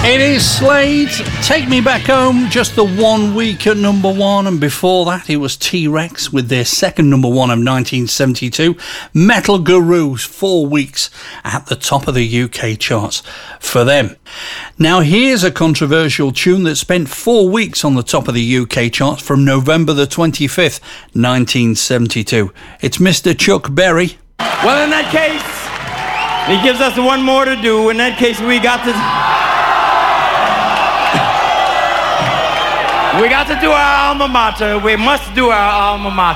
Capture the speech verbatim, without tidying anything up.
It is Slade, Take Me Back Home, just the one week at number one, and before that it was T-Rex with their second number one of nineteen seventy-two, Metal Gurus, four weeks at the top of the U K charts for them. Now here's a controversial tune that spent four weeks on the top of the U K charts from November the twenty-fifth, nineteen seventy-two. It's Mister Chuck Berry. Well, in that case, he gives us one more to do. In that case, we got to... We got to do our alma mater. We must do our alma mater.